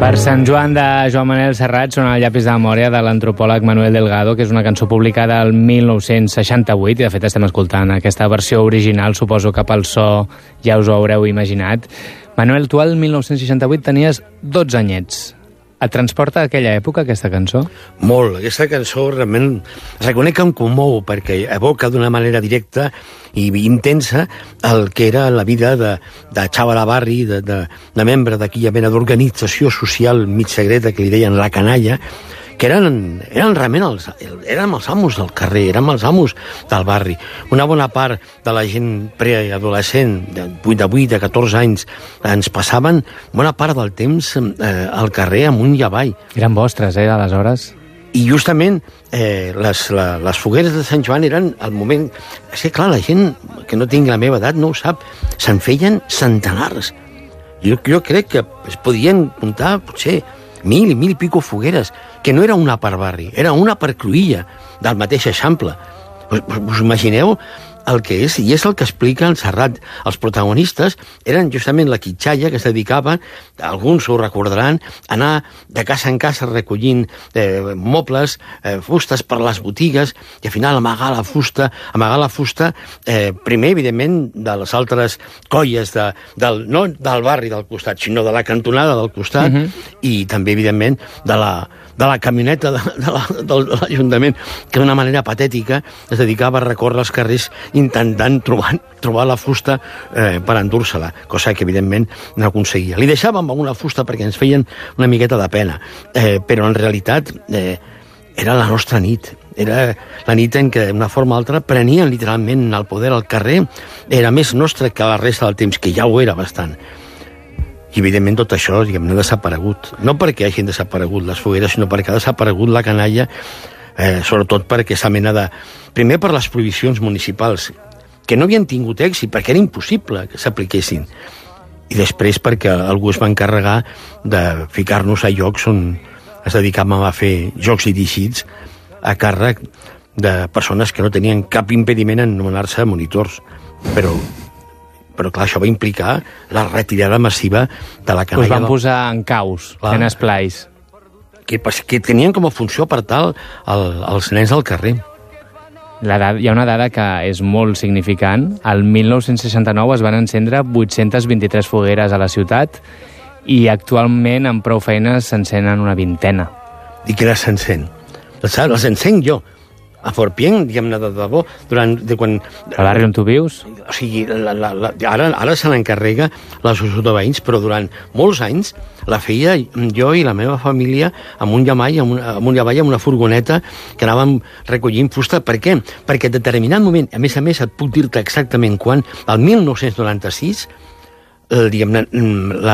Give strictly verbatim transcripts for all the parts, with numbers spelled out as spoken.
Per Sant Joan de Joan Manel Serrat sona el llapis de memòria de l'antropòleg Manuel Delgado, que és una cançó publicada el mil nou-cents seixanta-vuit, i de fet estem escoltant aquesta versió original, suposo que pel so ja us ho haureu imaginat. Manuel, tu el mil nou-cents seixanta-vuit tenies dotze anyets. Et transporta a aquella època, aquesta cançó? Molt. Aquesta cançó realment reconec que em comou, perquè evoca d'una manera directa i intensa el que era la vida de, de xaval a barri, de, de, de membre d'aquella mena d'organització social mig secreta que li deien la canalla, que eren, eren realment els, érem els amos del carrer, érem els amos del barri. Una bona part de la gent preadolescent, de vuit a vuit, a catorze anys, ens passaven bona part del temps eh, al carrer amunt i avall. Eren vostres, eh, aleshores? I justament eh, les, la, les fogueres de Sant Joan eren el moment... És que, clar, la gent que no tingui la meva edat no ho sap. Se'n feien centenars. Jo, jo crec que es podien comptar, potser, mil i mil i pico fogueres, que no era una per barri, era una per cruïlla del mateix Eixample. Us, us imagineu el que és, i és el que explica el Serrat. Els protagonistes eren justament la quitxalla, que es dedicaven, alguns ho recordaran, a anar de casa en casa recollint eh, mobles, eh, fustes per les botigues, i al final amagar la fusta, amagar la fusta eh, primer, evidentment, de les altres colles, de, del, no del barri del costat, sinó de la cantonada del costat, uh-huh. i també, evidentment, de la, de la camioneta de, de la, de l'Ajuntament, que d'una manera patètica es dedicava a recórrer els carrers intentant trobar, trobar la fusta eh, per endur-se-la, cosa que evidentment no aconseguia. Li deixàvem alguna fusta perquè ens feien una miqueta de pena, eh, però en realitat eh, era la nostra nit. Era la nit en què d'una forma o altra prenien literalment el poder al carrer. Era més nostre que la resta del temps, que ja ho era bastant. I evidentment tot això, diguem, no ha desaparegut. No perquè hagin desaparegut les fogueres, sinó perquè ha desaparegut la canalla, eh, sobretot perquè s'ha mena de... Primer per les prohibicions municipals, que no havien tingut èxit, perquè era impossible que s'apliquessin. I després perquè algú es va encarregar de ficar-nos a llocs on es dedicàvem a fer jocs dirigits a càrrec de persones que no tenien cap impediment en anomenar-se monitors. Però... però clar, això va implicar la retirada massiva de la canalla. Us van posar en caus, clar, en esplais. Que, que tenien com a funció per tal el, els nens al carrer. La dada, hi ha una dada que és molt significant. El mil nou-cents seixanta-nou es van encendre vuit-cents vint-i-tres fogueres a la ciutat i actualment amb prou feines s'encenen una vintena. I que les s'encén? Les, les encenc jo. A Forpient, diguem-ne, de debò, durant... De quan... Al barri on tu vius? O sigui, la, la, la, ara, ara se n'encarrega l'associació de veïns, però durant molts anys la feia jo i la meva família amunt i avall, amunt, amunt i avall, amb una furgoneta que anàvem recollint fusta. Per què? Perquè en determinat moment, a més a més, et puc dir-te exactament quan, el mil nou-cents noranta-sis, eh, diguem-ne, la,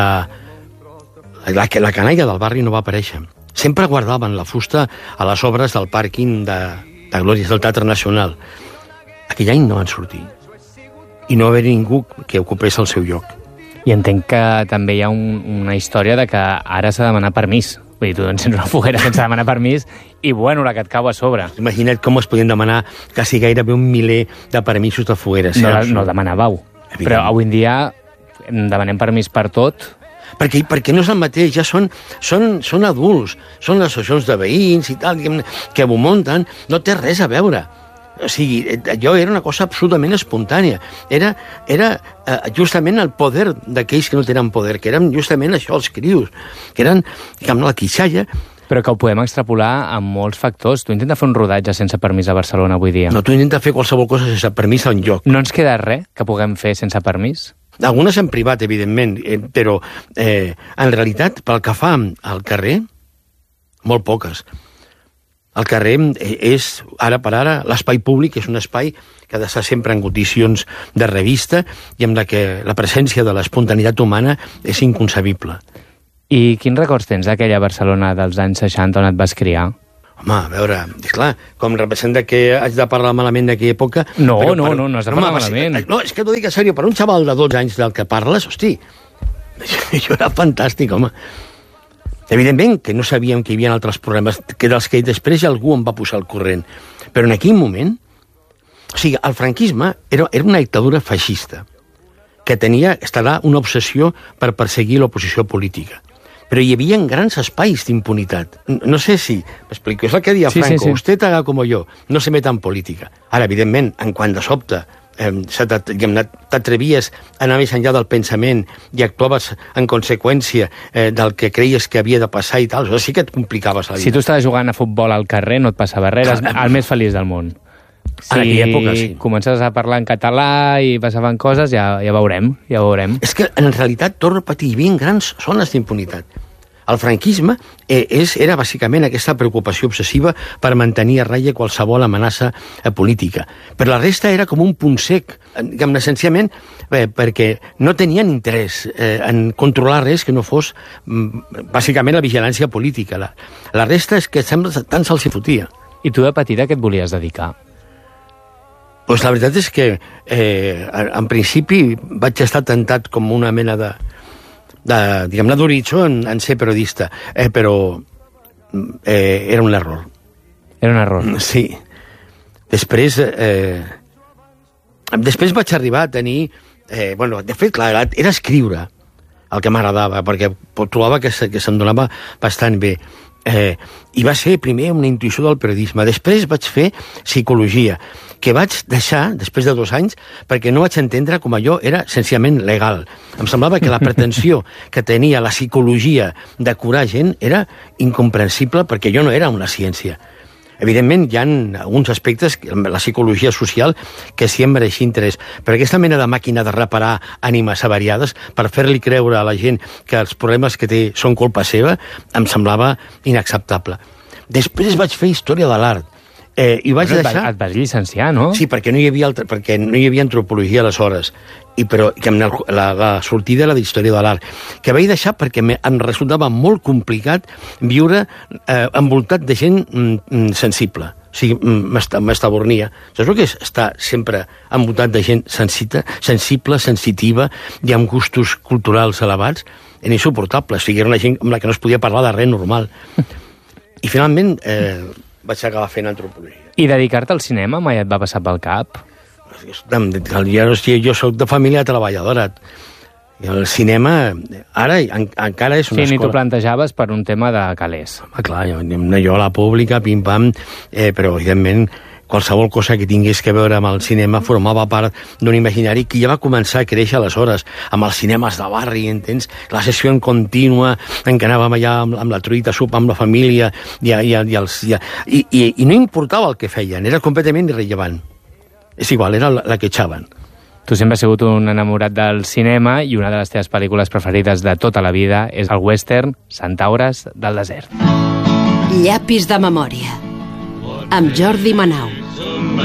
la, la canalla del barri no va aparèixer. Sempre guardaven la fusta a les obres del pàrquing de... de Glòries del Teatre Nacional. Aquell any no van sortir. I no va haver ningú que ocupés el seu lloc. I entenc que també hi ha un, una història de que ara s'ha de demanar permís. Vull dir, tu encens una foguera sense demanar permís i, bueno, la que et cau a sobre. Imagina't com es podien demanar quasi gairebé un miler de permisos de fogueres. No, no demanàveu. Però avui en dia demanem permís per tot. Perquè, perquè no és el mateix, ja són, són, són adults, són les associacions de veïns i tal, que ho munten, no té res a veure. O sigui, allò era una cosa absolutament espontània. Era, era eh, justament el poder d'aquells que no tenen poder, que eren justament això, els crios, que eren, diguem, la quixalla. Però que ho podem extrapolar amb molts factors. Tu intenta fer un rodatge sense permís a Barcelona avui dia. No, tu intenta fer qualsevol cosa sense permís a un lloc. No ens queda res que puguem fer sense permís? Algunes en privat, evidentment, eh, però eh, en realitat, pel que fa al carrer, molt poques. El carrer és, ara per ara, l'espai públic és un espai que ha d'estar sempre en condicions de revista i amb la que la presència de l'espontaneïtat humana és inconcebible. I quins records tens d'aquella Barcelona dels anys seixanta on et vas criar? Home, a veure, esclar, com representa que haig de parlar malament d'aquella època... No, no, per... no, no has de parlar no, malament. No, és que t'ho dic en sèrio, per un xaval de dotze anys del que parles, hosti, això era fantàstic, home. Evidentment que no sabíem que hi havia altres problemes, que dels que després algú em va posar al corrent. Però en aquell moment, o sigui, el franquisme era, era una dictadura feixista, que tenia, estarà una obsessió per perseguir l'oposició política. però hi havia grans espais d'impunitat. No sé si, m'explico, és el que deia sí, Franco, sí, sí. usted haga como yo, no se meta en política. Ara, evidentment, en quan de sobte eh, t'atrevies a anar més enllà del pensament i actuaves en conseqüència eh, del que creies que havia de passar i tal, això sí que et complicaves la vida. Si tu estaves jugant a futbol al carrer no et passava res, eres el més feliç del món. Si en aquella època, sí. comences a parlar en català i passaven coses, ja, ja veurem, ja veurem. És que, en realitat, torno a repetir, hi havia grans zones d'impunitat. El franquisme eh, és, era bàsicament aquesta preocupació obsessiva per mantenir a ratlla qualsevol amenaça eh, política. Però la resta era com un punt sec, diguem-ne, senzillament eh, perquè no tenien interès eh, en controlar res que no fos mm, bàsicament la vigilància política. La, la resta és que sembla tant se'ls hi fotia. I tu de petita què et volies dedicar? Pues la veritat és que eh, en principi vaig estar tentat com una mena de de, diguem-ne, d'horitzó en, en ser periodista, eh, però eh, era un error. Era un error. Sí. Després, eh, després vaig arribar a tenir... Eh, bueno, de fet, clar, era escriure el que m'agradava, perquè trobava que, se, que se'm donava bastant bé. Eh, I va ser primer una intuïció del periodisme. Després vaig fer psicologia, que vaig deixar, després de dos anys, perquè no vaig entendre com allò era senzillament legal. Em semblava que la pretensió que tenia la psicologia de curar gent era incomprensible, perquè jo no era una ciència. Evidentment, hi ha alguns aspectes, la psicologia social, que sí em mereixia interès. Però aquesta mena de màquina de reparar ànimes avariades per fer-li creure a la gent que els problemes que té són culpa seva, em semblava inacceptable. Després vaig fer història de l'art. Eh, i vaig Però deixar... Et vas llicenciar, no? Sí, perquè no hi havia, altre... perquè no hi havia antropologia aleshores. I, però que la, la sortida era d'història de l'art, que vaig deixar perquè me, em resultava molt complicat viure eh, envoltat de gent mm, sensible. O sigui, m'estabornia. Saps el que és estar sempre envoltat de gent sensita, sensible, sensitiva i amb gustos culturals elevats? Era insuportable. O sigui, era una gent amb la que no es podia parlar de res normal. I finalment eh, vaig acabar fent antropologia. I dedicar-te al cinema mai et va passar pel cap? Jo, jo soc de família treballadora. El cinema ara en, encara és una sí, escola. ni t'ho plantejaves per un tema de calés. Ah, clar, jo, jo a la pública, pim-pam, eh, però evidentment qualsevol cosa que tingués que veure amb el cinema formava part d'un imaginari que ja va començar a créixer aleshores, amb els cinemes de barri, entens? La sessió en contínua, en què anàvem allà amb, amb la truita, sopar amb la família, i, i, i, els, i, i, i, i no importava el que feien, era completament irrellevant. És igual, era la, la que echaven. Tu sempre has sigut un enamorat del cinema i una de les teves pel·lícules preferides de tota la vida és el western Centaures del desert. Llapis de memòria, amb Jordi Manau.